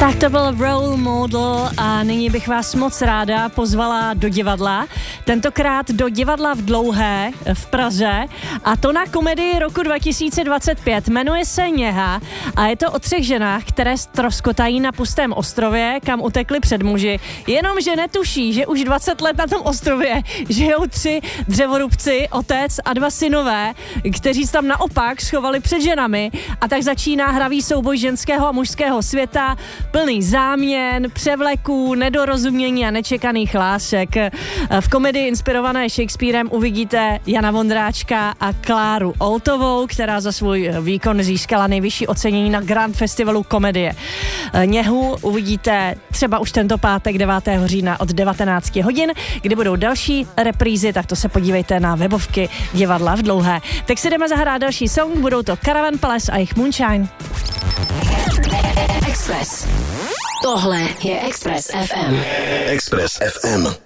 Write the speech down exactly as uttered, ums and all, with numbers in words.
Tak to byl Role Model a nyní bych vás moc ráda pozvala do divadla. Tentokrát do divadla v Dlouhé v Praze a to na komedii roku dva tisíce dvacet pět. Jmenuje se Něha a je to o třech ženách, které ztroskotají na pustém ostrově, kam utekli před muži. Jenomže netuší, že už dvacet let na tom ostrově žijou tři dřevorubci, otec a dva synové, kteří se tam naopak schovali před ženami a tak začíná hravý souboj ženského a mužského světa, plný záměn, převleků, nedorozumění a nečekaných lásek. V komedii inspirované Shakespearem uvidíte Jana Vondráčka a Kláru Oltovou, která za svůj výkon získala nejvyšší ocenění na Grand Festivalu komedie. Něhu uvidíte třeba už tento pátek devátého října od devatenáct hodin, kdy budou další reprízy, tak to se podívejte na webovky divadla v Dlouhé. Tak si jdeme zahrát další song, budou to Caravan Palace a jejich Moonshine. Express. Tohle je Express ef em. Express ef em.